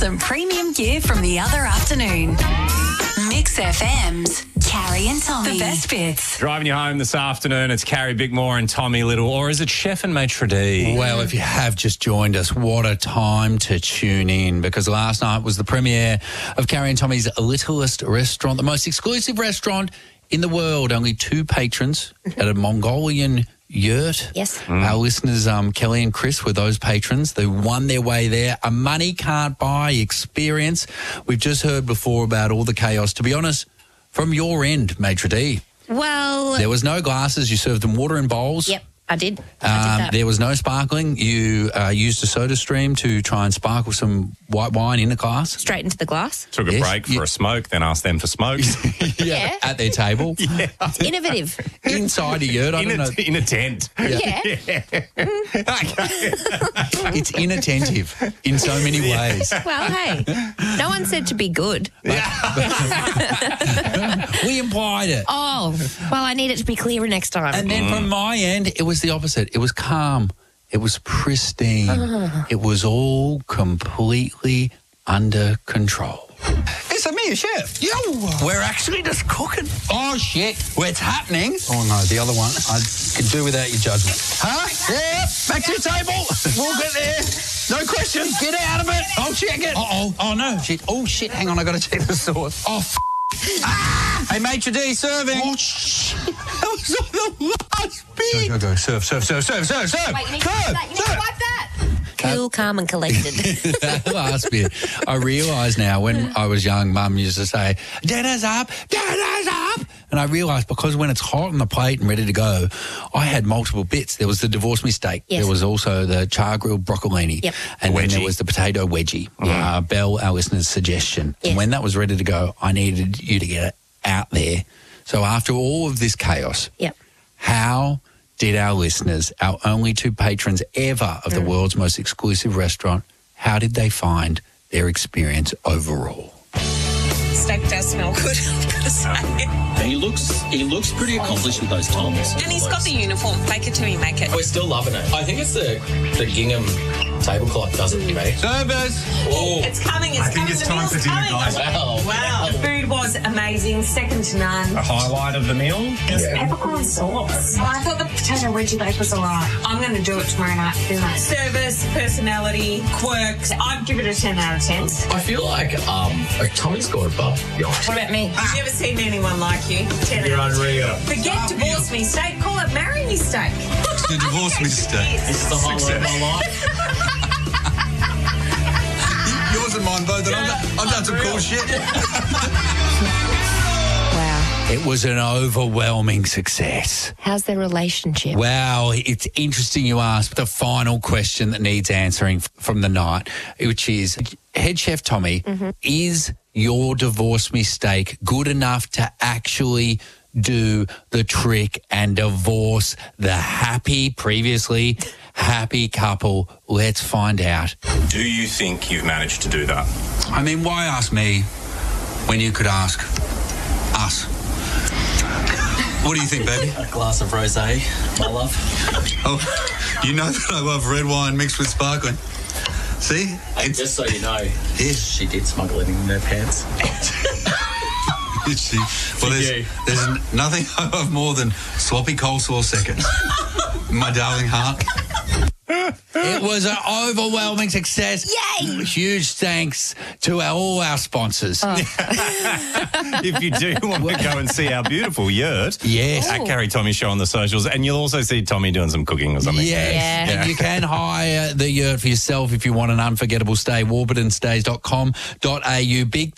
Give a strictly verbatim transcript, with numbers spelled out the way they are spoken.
some premium gear from the other afternoon. Mix F M's Carrie and Tommy. The best bits. Driving you home this afternoon, it's Carrie Bickmore and Tommy Little, or is it Chef and Maitre D? Well, if you have just joined us, what a time to tune in, because last night was the premiere of Carrie and Tommy's Littlest Restaurant, the most exclusive restaurant in the world. Only two patrons at a Mongolian yurt. Yes. Mm. Our listeners, um, Kelly and Chris, were those patrons. They won their way there. A money can't buy experience. We've just heard before about all the chaos. To be honest, from your end, Maitre D, Well, there was no glasses. You served them water in bowls. yep, I did. I Um, did that. there was no sparkling. You uh, used a soda stream to try and sparkle some white wine in a glass. Straight into the glass. Took a Yes, break for you- a smoke, then asked them for smokes. Yeah. At their table. Innovative. Inside a yurt. I in, don't know. a, in a tent. Yeah. It's inattentive in so many ways. Well, hey, no one said to be good. We implied it. Oh, well, I need it to be clearer next time. And then from my end, it was the opposite. It was calm. It was pristine. It was all completely under control. It's a me, chef. Yo, we're actually just cooking. Oh, shit. Well, it's happening. Oh, no, the other one. I could do without your judgment. Huh? Yeah, back to your table. We'll get there. No questions. Get out of it. I'll check it. Uh-oh. Oh, no. Shit. Oh, shit. Hang on. I got to check the sauce. Oh, f***. Ah! Hey, Maitre D, serving. Oh, shit. That was on the last bit. Go, go, go. Serve, serve, serve, serve, serve, serve. Wait, you need to Serve, wipe that. You need to serve. wipe that. Cool, calm and collected. That last bit. I realise now, when I was young, Mum used to say, dinner's up, dinner's up. And I realised, because when it's hot on the plate and ready to go, I had multiple bits. There was the divorce me steak. Yes. There was also the char-grilled broccolini. Yep. And then Wedgie. there was the potato wedgie. Uh, Belle, our listener's suggestion. Yes. And when that was ready to go, I needed you to get it out there. So after all of this chaos, Yep. how did our listeners, our only two patrons ever of the world's most exclusive restaurant, how did they find their experience overall? Steak does smell good, I've got to say. He looks he looks pretty accomplished with those tongs. And he's got the uniform. Fake it till you make it. We're still loving it. I think it's the the gingham tablecloth does it for me. Service. Oh, It's coming, it's I think coming. it's the time meal's for dinner, coming. guys. wow. Wow. Food was amazing, second to none. A highlight of the meal? Peppercorn sauce. I thought the potato wedgie bake was all right. I'm going to do it tomorrow night for dinner. Service, personality, quirks. I'd give it a ten out of ten. I feel like um like Tommy's got above the What about me? I've never seen anyone like you. ten You're out of ten. unreal. Forget divorce me steak. Call it marry me steak. The divorce me steak. This is the highlight of my life. Yours and mine both. And I've done, I've done some cool shit. Wow. It was an overwhelming success. How's their relationship? Wow, it's interesting you asked the final question that needs answering f- from the night, which is, Head Chef Tommy, is your divorce mistake good enough to actually do the trick and divorce the happy, previously happy couple? Let's find out. Do you think you've managed to do that? I mean, why ask me when you could ask us? What do you think, baby? A glass of rosé, my love. Oh, you know that I love red wine mixed with sparkling. See? And just so you know, Yes. she did smuggle it in their pants. See? Well, there's, you. there's n- nothing I love more than sloppy coleslaw seconds. My darling heart. It was an overwhelming success. Yay! Huge thanks to our, all our sponsors. If you do want to go and see our beautiful yurt, Yes. at Carrie Tommy Show on the socials, and you'll also see Tommy doing some cooking or something. Yes. Yeah. And you can hire the yurt for yourself if you want an unforgettable stay. warburton stays dot com dot a u. Big